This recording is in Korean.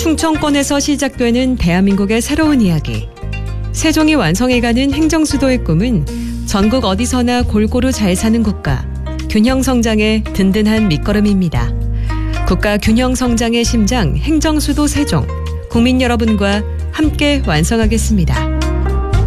충청권에서 시작되는 대한민국의 새로운 이야기. 세종이 완성해가는 행정수도의 꿈은 전국 어디서나 골고루 잘 사는 국가, 균형 성장의 든든한 밑거름입니다. 국가 균형 성장의 심장 행정수도 세종, 국민 여러분과 함께 완성하겠습니다.